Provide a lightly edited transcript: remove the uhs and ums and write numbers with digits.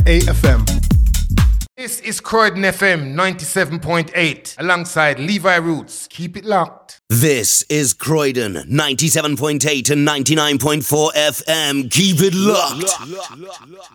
FM. This is Croydon FM 97.8 alongside Levi Roots. Keep it locked. This is Croydon 97.8 and 99.4 FM. Keep it locked.